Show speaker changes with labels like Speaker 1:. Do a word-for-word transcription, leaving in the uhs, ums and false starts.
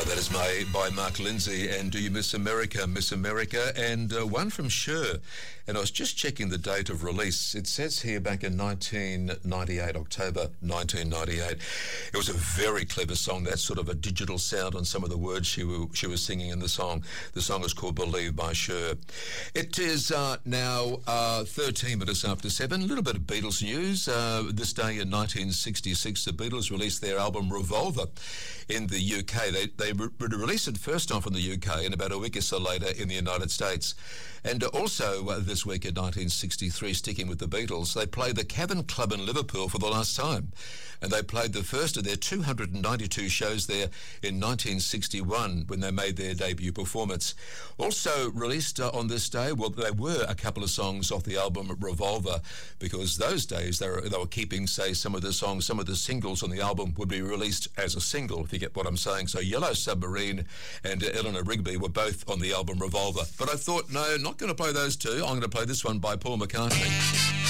Speaker 1: That is my, by Mark Lindsay and Do You Miss America, Miss America, and uh, one from Cher. And I was just checking the date of release. It says here back in nineteen ninety-eight, October nineteen ninety-eight. It was a very clever song, that sort of a digital sound on some of the words she, w- she was singing in the song. The song is called Believe by Cher. It is uh, now uh, thirteen minutes after seven. A little bit of Beatles news. Uh, this day in nineteen sixty-six, the Beatles released their album Revolver in the U K. They, they re- released it first off in the U K and about a week or so later in the United States. And uh, also uh, this week in nineteen sixty-three, sticking with the Beatles, they played the Cavern Club in Liverpool for the last time. And they played the first of their two hundred ninety-two shows there in nineteen sixty-one when they made their debut performance. Also released uh, on this day, well, there were a couple of songs off the album Revolver, because those days they were, they were keeping, say, some of the songs, some of the singles on the album would be released as a single, if you get what I'm saying. So Yellow Submarine and uh, Eleanor Rigby were both on the album Revolver. But I thought, no, not going to play those two. I'm going to play this one by Paul McCartney.